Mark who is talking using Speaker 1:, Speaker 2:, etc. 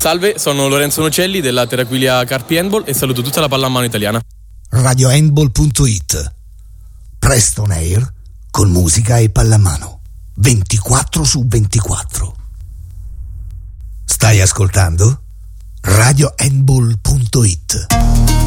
Speaker 1: Salve, sono Lorenzo Nocelli della Terraquilia Carpi Handball e saluto tutta la pallamano italiana.
Speaker 2: RadioHandball.it. Presto on air con musica e pallamano 24/24. Stai ascoltando? RadioHandball.it.